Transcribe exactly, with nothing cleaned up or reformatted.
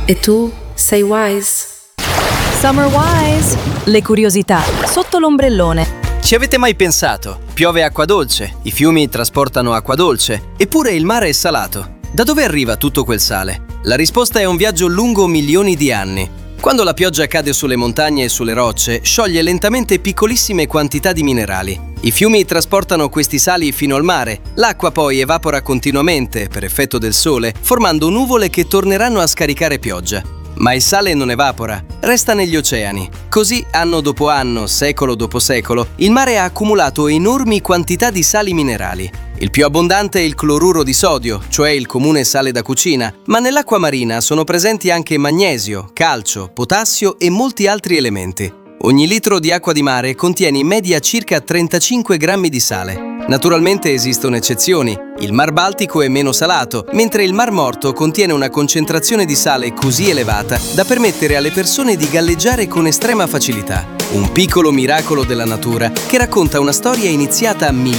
E tu sei Wise? Summer Wise, le curiosità sotto l'ombrellone. Ci avete mai pensato? Piove acqua dolce, i fiumi trasportano acqua dolce, eppure il mare è salato. Da dove arriva tutto quel sale? La risposta è un viaggio lungo milioni di anni. Quando la pioggia cade sulle montagne e sulle rocce, scioglie lentamente piccolissime quantità di minerali. I fiumi trasportano questi sali fino al mare. L'acqua poi evapora continuamente, per effetto del sole, formando nuvole che torneranno a scaricare pioggia. Ma il sale non evapora, resta negli oceani. Così, anno dopo anno, secolo dopo secolo, il mare ha accumulato enormi quantità di sali minerali. Il più abbondante è il cloruro di sodio, cioè il comune sale da cucina, ma nell'acqua marina sono presenti anche magnesio, calcio, potassio e molti altri elementi. Ogni litro di acqua di mare contiene in media circa trentacinque grammi di sale. Naturalmente esistono eccezioni. Il Mar Baltico è meno salato, mentre il Mar Morto contiene una concentrazione di sale così elevata da permettere alle persone di galleggiare con estrema facilità. Un piccolo miracolo della natura che racconta una storia iniziata a migliaia